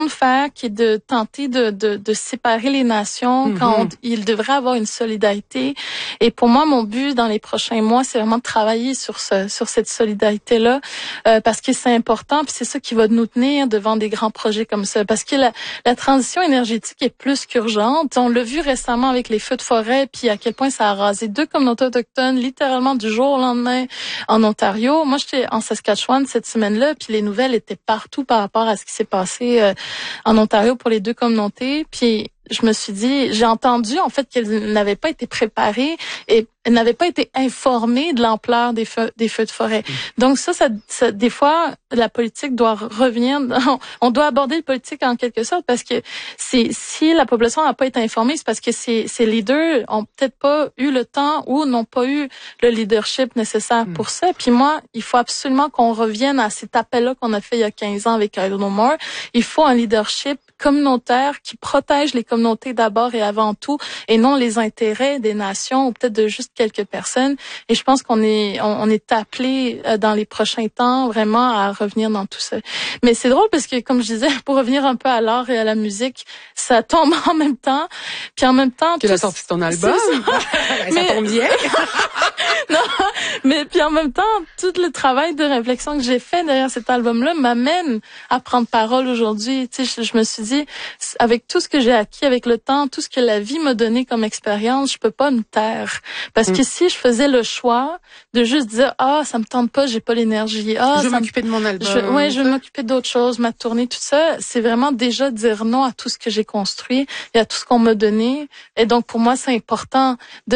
faire, qui est de tenter de séparer les nations quand il devrait avoir une solidarité. Et pour moi, mon but dans les prochains mois, c'est vraiment de travailler sur cette solidarité-là, parce que c'est important, puis c'est ça qui va nous tenir devant des grands projets comme ça. Parce que la transition énergétique est plus qu'urgente. On l'a vu récemment avec les feux de forêt, puis à quel point ça a rasé 2 communautés autochtones, littéralement du jour au lendemain en Ontario. Moi, j'étais en Saskatchewan cette semaine-là, puis les nouvelles étaient partout par rapport à ce qui s'est passé en Ontario pour les 2 communautés. Puis je me suis dit, j'ai entendu en fait qu'elles n'avaient pas été préparées et elles n'avaient pas été informées de l'ampleur des feux de forêt. Donc ça, des fois, la politique doit revenir. On doit aborder le politique en quelque sorte parce que si la population n'a pas été informée, c'est parce que ces leaders ont peut-être pas eu le temps ou n'ont pas eu le leadership nécessaire pour ça. Puis moi, il faut absolument qu'on revienne à cet appel-là qu'on a fait il y a 15 ans avec Idle No More. Il faut un leadership communautaire qui protège les communautés d'abord et avant tout, et non les intérêts des nations ou peut-être de juste quelques personnes. Et je pense qu'on est appelé dans les prochains temps vraiment à revenir dans tout ça. Mais c'est drôle parce que, comme je disais, pour revenir un peu à l'art et à la musique, ça tombe en même temps. Puis en même temps, tu l'as sorti ton album. Ça tombe bien. Non, mais puis en même temps, tout le travail de réflexion que j'ai fait derrière cet album-là m'amène à prendre parole aujourd'hui. Tu sais, je me suis dit, avec tout ce que j'ai acquis avec le temps, tout ce que la vie m'a donné comme expérience, je peux pas me taire. Parce que si je faisais le choix de juste dire, ça me tente pas, j'ai pas l'énergie. Je vais m'occuper de mon album. Je vais m'occuper d'autres choses, ma tournée, tout ça. C'est vraiment déjà dire non à tout ce que j'ai construit et à tout ce qu'on m'a donné. Et donc, pour moi, c'est important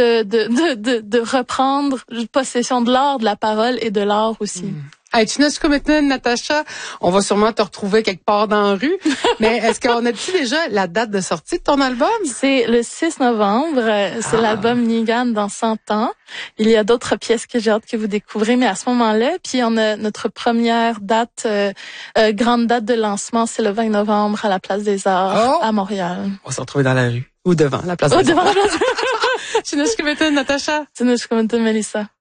de reprendre possession de l'art, de la parole et de l'art aussi. Hey, Natacha, on va sûrement te retrouver quelque part dans la rue. Mais est-ce qu'on a-tu déjà la date de sortie de ton album? C'est le 6 novembre. C'est l'album Nigan dans 100 ans. Il y a d'autres pièces que j'ai hâte que vous découvrez, mais à ce moment-là, puis on a notre première date, grande date de lancement, c'est le 20 novembre à la Place des Arts à Montréal. On va se retrouver dans la rue ou devant la Place des Arts. Devant la Place des Arts. Natacha. Melissa.